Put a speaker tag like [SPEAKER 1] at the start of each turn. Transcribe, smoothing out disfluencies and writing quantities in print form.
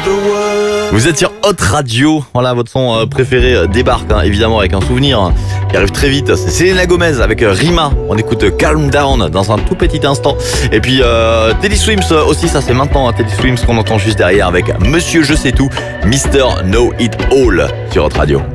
[SPEAKER 1] Vous êtes sur Hot Radio, voilà, votre son préféré débarque évidemment avec un souvenir qui arrive très vite. C'est Selena Gomez avec Rima. On écoute Calm Down dans un tout petit instant. Et puis Teddy Swims aussi, ça c'est maintenant Teddy Swims qu'on entend juste derrière avec Monsieur Je sais tout, Mister Know It All sur Hot Radio.